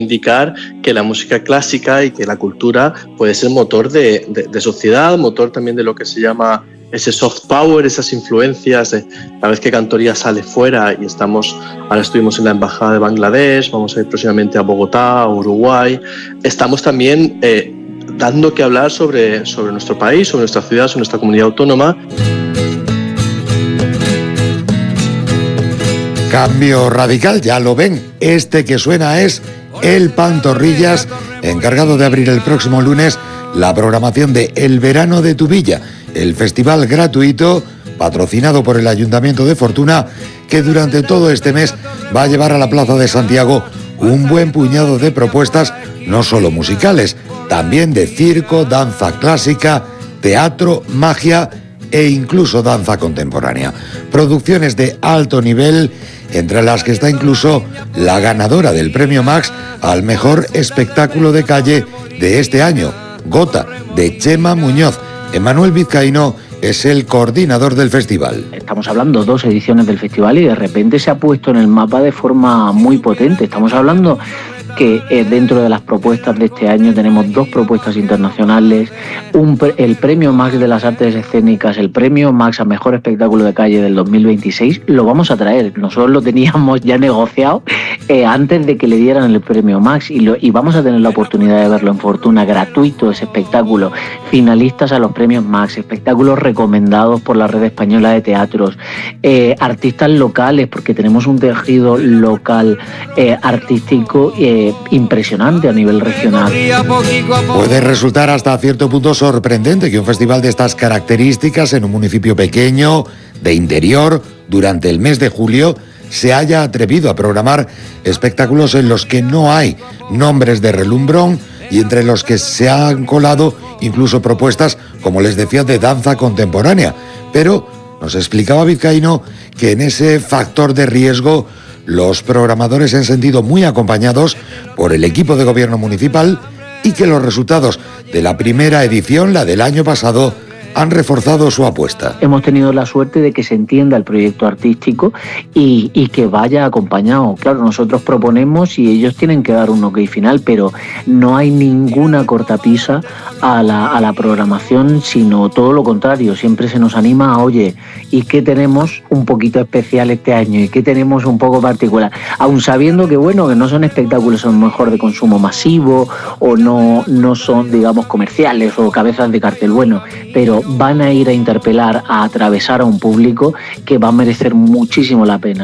indicar que la música clásica y que la cultura puede ser motor de sociedad, motor también de lo que se llama ese soft power, esas influencias. La vez que Cantoría sale fuera y ahora estuvimos en la Embajada de Bangladesh, vamos a ir próximamente a Bogotá, a Uruguay, estamos también dando que hablar sobre nuestro país, sobre nuestra ciudad, sobre nuestra comunidad autónoma. Cambio radical, ya lo ven. Este que suena es El Pantorrillas, encargado de abrir el próximo lunes la programación de El Verano de tu Villa, el festival gratuito patrocinado por el Ayuntamiento de Fortuna, que durante todo este mes va a llevar a la Plaza de Santiago un buen puñado de propuestas, no solo musicales, también de circo, danza clásica, teatro, magia e incluso danza contemporánea. Producciones de alto nivel, entre las que está incluso la ganadora del Premio Max al mejor espectáculo de calle de este año, Gota, de Chema Muñoz. Emanuel Vizcaíno es el coordinador del festival. Estamos hablando 2 ediciones del festival y de repente se ha puesto en el mapa de forma muy potente. Estamos hablando que dentro de las propuestas de este año tenemos 2 propuestas internacionales, el Premio Max de las Artes Escénicas, el Premio Max a Mejor Espectáculo de Calle del 2026, lo vamos a traer. Nosotros lo teníamos ya negociado antes de que le dieran el Premio Max y vamos a tener la oportunidad de verlo en Fortuna, gratuito ese espectáculo, finalistas a los Premios Max, espectáculos recomendados por la Red Española de Teatros, artistas locales, porque tenemos un tejido local artístico impresionante a nivel regional. Puede resultar hasta cierto punto sorprendente que un festival de estas características en un municipio pequeño, de interior, durante el mes de julio, se haya atrevido a programar espectáculos en los que no hay nombres de relumbrón y entre los que se han colado incluso propuestas, como les decía, de danza contemporánea. Pero nos explicaba Vizcaíno que en ese factor de riesgo los programadores se han sentido muy acompañados por el equipo de gobierno municipal y que los resultados de la primera edición, la del año pasado, han reforzado su apuesta. Hemos tenido la suerte de que se entienda el proyecto artístico y que vaya acompañado. Claro, nosotros proponemos y ellos tienen que dar un ok final, pero no hay ninguna cortapisa a la programación, sino todo lo contrario. Siempre se nos anima a, oye, ¿y qué tenemos un poquito especial este año? ¿Y qué tenemos un poco particular? Aun sabiendo que, bueno, que no son espectáculos a lo mejor de consumo masivo o no son, digamos, comerciales o cabezas de cartel, bueno, pero van a ir a interpelar, a atravesar a un público que va a merecer muchísimo la pena.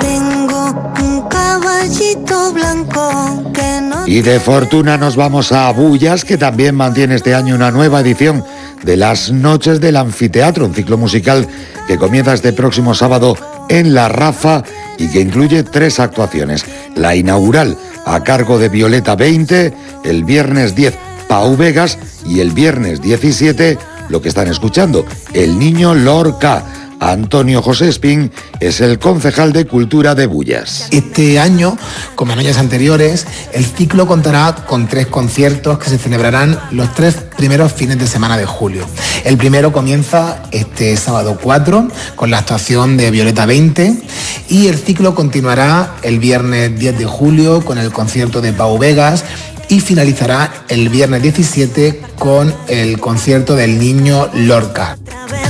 Tengo un caballito blanco que no... Y de Fortuna nos vamos a Bullas, que también mantiene este año una nueva edición de las Noches del Anfiteatro, un ciclo musical que comienza este próximo sábado en La Rafa y que incluye 3 actuaciones. La inaugural a cargo de Violeta 20, el viernes 10 Pau Vegas y el viernes 17 lo que están escuchando, el niño Lorca. Antonio José Espín es el concejal de Cultura de Bullas. Este año, como en años anteriores, el ciclo contará con 3 conciertos que se celebrarán los 3 primeros fines de semana de julio. El primero comienza este sábado 4 con la actuación de Violeta 20 y el ciclo continuará el viernes 10 de julio con el concierto de Pau Vegas y finalizará el viernes 17 con el concierto del niño Lorca.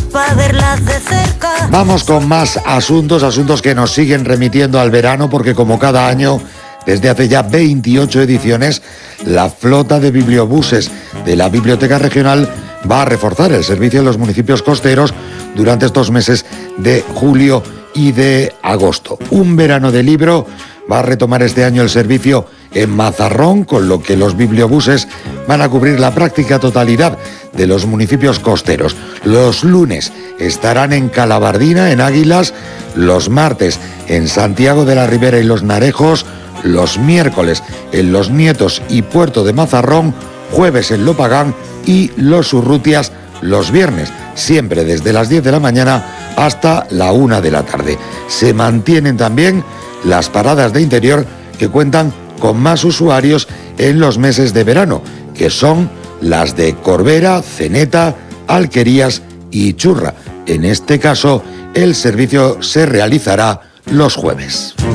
Vamos con más asuntos que nos siguen remitiendo al verano, porque como cada año, desde hace ya 28 ediciones, la flota de bibliobuses de la Biblioteca Regional va a reforzar el servicio en los municipios costeros durante estos meses de julio y de agosto. Un verano de libro va a retomar este año el servicio en Mazarrón, con lo que los bibliobuses van a cubrir la práctica totalidad de los municipios costeros. Los lunes estarán en Calabardina, en Águilas, los martes en Santiago de la Ribera y Los Narejos, los miércoles en Los Nietos y Puerto de Mazarrón, jueves en Lopagán y Los Urrutias los viernes, siempre desde las 10 de la mañana hasta la 1 de la tarde. Se mantienen también las paradas de interior, que cuentan con más usuarios en los meses de verano, que son las de Corbera, Ceneta, Alquerías y Churra. En este caso, el servicio se realizará los jueves.